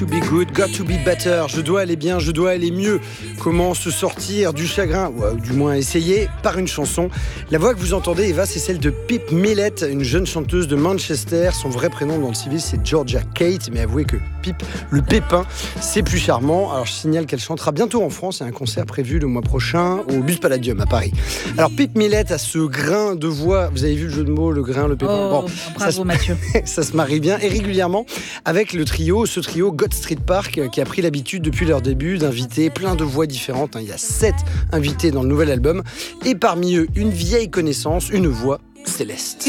To be good, got to be better. Je dois aller bien, je dois aller mieux. Comment se sortir du chagrin, ou du moins essayer, par une chanson. La voix que vous entendez, Eva, c'est celle de Pip Millett, une jeune chanteuse de Manchester. Son vrai prénom dans le civil, c'est Georgia Kate. Mais avouez que Pip, le pépin, c'est plus charmant. Alors je signale qu'elle chantera bientôt en France. Il y a un concert prévu le mois prochain au Bus Palladium à Paris. Alors Pip Millett a ce grain de voix. Vous avez vu le jeu de mots, le grain, le pépin. Bravo Mathieu. Ça se marie bien et régulièrement avec ce trio God Street Park qui a pris l'habitude depuis leur début d'inviter plein de voix différentes. Il y a 7 invités dans le nouvel album et parmi eux une vieille connaissance, une voix céleste.